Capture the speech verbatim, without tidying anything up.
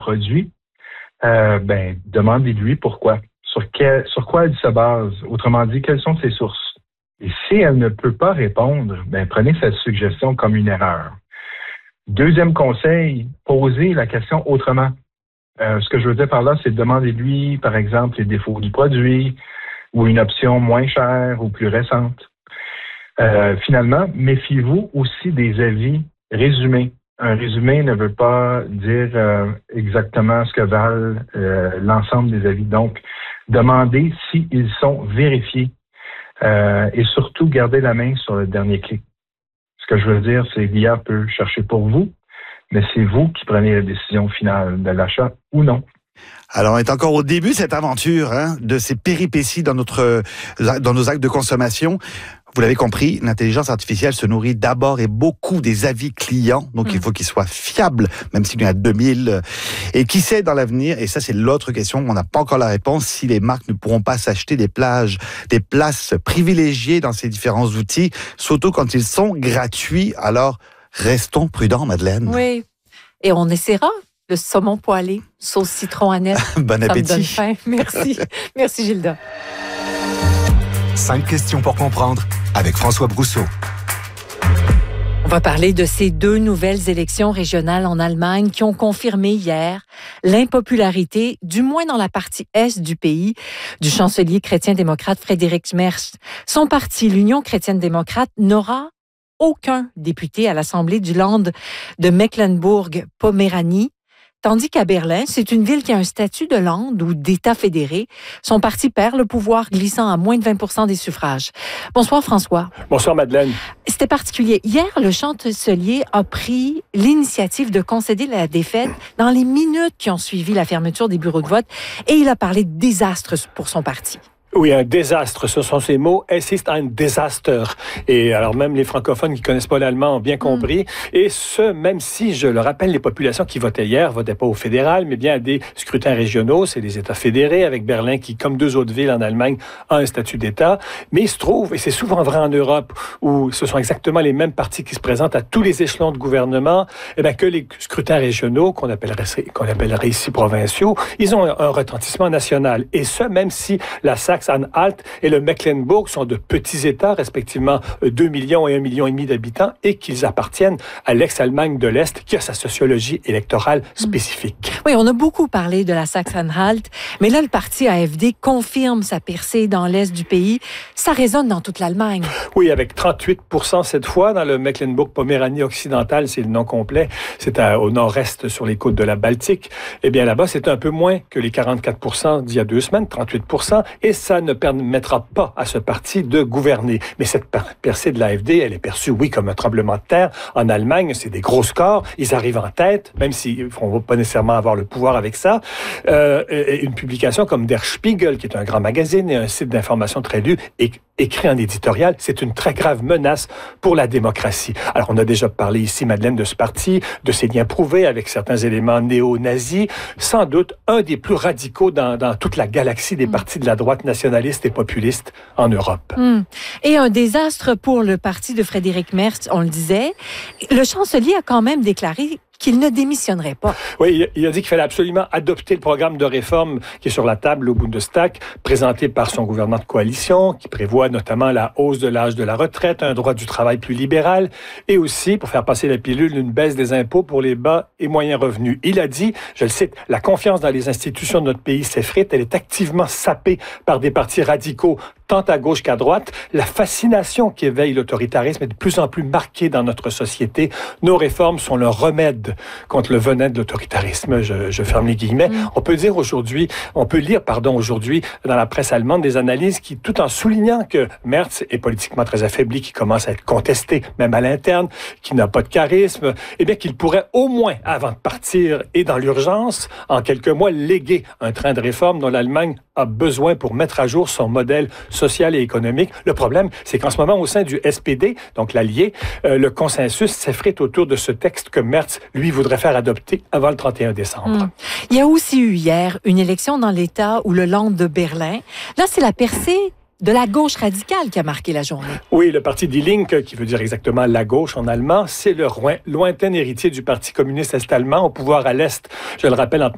produit, euh, ben, demandez-lui pourquoi. Sur, quel, sur quoi elle se base? Autrement dit, quelles sont ses sources? Et si elle ne peut pas répondre, ben, prenez cette suggestion comme une erreur. Deuxième conseil, posez la question autrement. Euh, ce que je veux dire par là, c'est demander-lui, par exemple, les défauts du produit ou une option moins chère ou plus récente. Euh, finalement, méfiez-vous aussi des avis résumés. Un résumé ne veut pas dire euh, exactement ce que valent euh, l'ensemble des avis. Donc, demandez s'ils sont vérifiés euh, et surtout, gardez la main sur le dernier clic. Ce que je veux dire, c'est que l'I A peut chercher pour vous, mais c'est vous qui prenez la décision finale de l'achat ou non. Alors, on est encore au début de cette aventure, hein, de ces péripéties dans notre, dans nos actes de consommation. Vous l'avez compris, l'intelligence artificielle se nourrit d'abord et beaucoup des avis clients. Donc, mmh. il faut qu'ils soient fiables, même s'il y en a deux mille. Et qui sait dans l'avenir, et ça, c'est l'autre question, on n'a pas encore la réponse, si les marques ne pourront pas s'acheter des plages, des places privilégiées dans ces différents outils, surtout quand ils sont gratuits. Alors, restons prudents, Madeleine. Oui. Et on essaiera le saumon poêlé, sauce citron annelle. Bon appétit. Ça me donne faim. Merci. Merci, Gilda. Cinq questions pour comprendre avec François Brousseau. On va parler de ces deux nouvelles élections régionales en Allemagne qui ont confirmé hier l'impopularité, du moins dans la partie est du pays, du chancelier chrétien-démocrate Friedrich Merz. Son parti, l'Union chrétienne-démocrate, n'aura aucun député à l'Assemblée du Land de Mecklembourg-Poméranie. Tandis qu'à Berlin, c'est une ville qui a un statut de Land ou d'État fédéré. Son parti perd le pouvoir, glissant à moins de vingt pour cent des suffrages. Bonsoir, François. Bonsoir, Madeleine. C'était particulier. Hier, le chancelier a pris l'initiative de concéder la défaite dans les minutes qui ont suivi la fermeture des bureaux de vote et il a parlé de désastre pour son parti. Oui, un désastre, ce sont ces mots. Es ist ein Desaster. Et alors même les francophones qui connaissent pas l'allemand ont bien compris. Mm. Et ce, même si, je le rappelle, les populations qui votaient hier votaient pas au fédéral, mais bien à des scrutins régionaux. C'est des États fédérés, avec Berlin qui, comme deux autres villes en Allemagne, a un statut d'État. Mais il se trouve, et c'est souvent vrai en Europe, où ce sont exactement les mêmes partis qui se présentent à tous les échelons de gouvernement, eh bien, que les scrutins régionaux, qu'on appellerait, qu'on appellerait ici provinciaux, ils ont un, un retentissement national. Et ce, même si la Saxe-Anhalt et le Mecklembourg sont de petits États, respectivement deux millions et un million et demi d'habitants, et qu'ils appartiennent à l'ex-Allemagne de l'Est, qui a sa sociologie électorale spécifique. Oui, on a beaucoup parlé de la Saxe-Anhalt, mais là, le parti A F D confirme sa percée dans l'Est du pays. Ça résonne dans toute l'Allemagne. Oui, avec trente-huit pour cent cette fois dans le Mecklembourg-Poméranie occidental, c'est le nom complet, c'est à, au nord-est sur les côtes de la Baltique. Eh bien, là-bas, c'est un peu moins que les quarante-quatre pour cent d'il y a deux semaines, trente-huit pour cent, et ça ne permettra pas à ce parti de gouverner. Mais cette percée de l'A F D, elle est perçue, oui, comme un tremblement de terre. En Allemagne, c'est des gros scores. Ils arrivent en tête, même s'ils ne vont pas nécessairement avoir le pouvoir avec ça. Euh, une publication comme Der Spiegel, qui est un grand magazine et un site d'information très lu, et écrit en éditorial, c'est une très grave menace pour la démocratie. Alors, on a déjà parlé ici, Madeleine, de ce parti, de ses liens prouvés avec certains éléments néo-nazis, sans doute un des plus radicaux dans, dans toute la galaxie des mmh. partis de la droite nationaliste et populiste en Europe. Mmh. Et un désastre pour le parti de Friedrich Merz, on le disait. Le chancelier a quand même déclaré qu'il ne démissionnerait pas. Oui, il a dit qu'il fallait absolument adopter le programme de réforme qui est sur la table au Bundestag, présenté par son gouvernement de coalition, qui prévoit notamment la hausse de l'âge de la retraite, un droit du travail plus libéral, et aussi, pour faire passer la pilule, une baisse des impôts pour les bas et moyens revenus. Il a dit, je le cite, « La confiance dans les institutions de notre pays s'effrite, elle est activement sapée par des partis radicaux, tant à gauche qu'à droite. La fascination qui éveille l'autoritarisme est de plus en plus marquée dans notre société. Nos réformes sont le remède contre le venin de l'autoritarisme. » Je, je ferme les guillemets. Mm. On peut dire aujourd'hui, on peut lire, pardon, aujourd'hui, dans la presse allemande, des analyses qui, tout en soulignant que Merz est politiquement très affaibli, qui commence à être contesté, même à l'interne, qui n'a pas de charisme, eh bien, qu'il pourrait au moins, avant de partir et dans l'urgence, en quelques mois, léguer un train de réforme dont l'Allemagne a besoin pour mettre à jour son modèle social et économique. Le problème, c'est qu'en ce moment, au sein du S P D, donc l'allié, euh, le consensus s'effrite autour de ce texte que Merz, lui, voudrait faire adopter avant le trente et un décembre. Mmh. Il y a aussi eu hier une élection dans l'État ou le Land de Berlin. Là, c'est la percée de la gauche radicale qui a marqué la journée. Oui, le parti Die Linke, qui veut dire exactement la gauche en allemand, c'est le lointain héritier du Parti communiste est-allemand, au pouvoir à l'Est, je le rappelle, entre